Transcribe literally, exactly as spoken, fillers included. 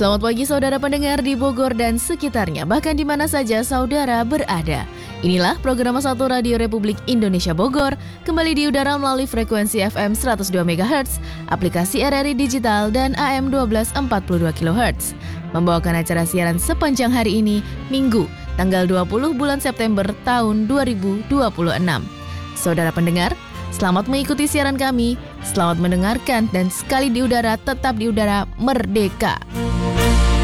Selamat pagi saudara pendengar di Bogor dan sekitarnya, bahkan di mana saja saudara berada. Inilah program satu Radio Republik Indonesia Bogor, kembali di udara melalui frekuensi F M seratus dua megahertz, aplikasi R R I Digital dan A M dua belas empat puluh dua kilohertz. Membawakan acara siaran sepanjang hari ini, Minggu, tanggal dua puluh bulan September tahun dua ribu dua puluh enam. Saudara pendengar, selamat mengikuti siaran kami, selamat mendengarkan, dan sekali di udara tetap di udara merdeka.